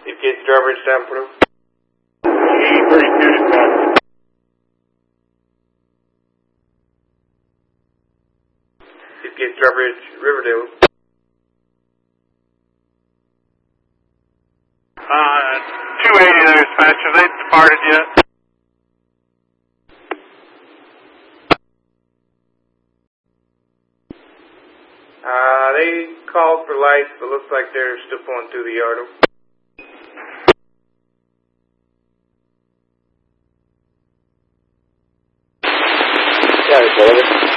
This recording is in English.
Chiefgate driver down for him. G32 dispatch. Chiefgate driver Riverdale. 280 there, dispatch. Have they departed yet? They called for lights, but looks like they're still pulling through the yard. Yeah,